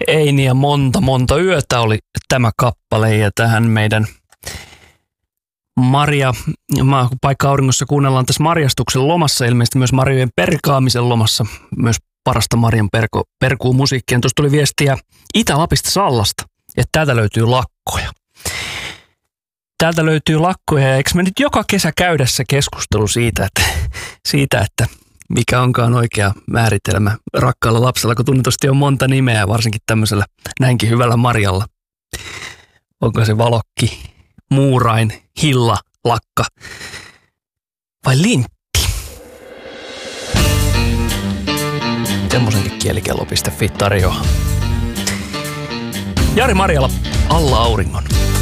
Ei niin ja monta yötä oli tämä kappale ja tähän meidän paikka auringossa kuunnellaan tässä marjastuksen lomassa, ilmeisesti myös marjojen perkaamisen lomassa, myös parasta Marjan perkuu musiikkia. Tuossa tuli viestiä Itä-Lapista Sallasta, että täältä löytyy lakkoja. Täältä löytyy lakkoja ja eikö me nyt joka kesä käydä se keskustelu siitä, että mikä onkaan oikea määritelmä rakkaalla lapsella, kun tunnetusti on monta nimeä, varsinkin tämmöisellä näinkin hyvällä Marjalla. Onko se Valokki, Muurain, Hilla, Lakka vai Lintti? Semmoisenkin kielikello.fi tarjoaa. Jari Marjala, Alla auringon.